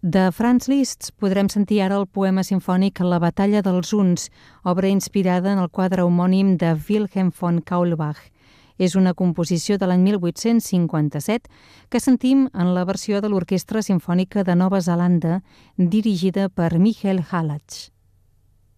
De Franz Liszt podrem sentir ara el poema simfònic La batalla dels Huns, obra inspirada en el quadre homònim de Wilhelm von Kaulbach. És una composició de l'any 1857 que sentim en la versió de l'Orquestra Simfònica de Nova Zelanda, dirigida per Michael Hallatz.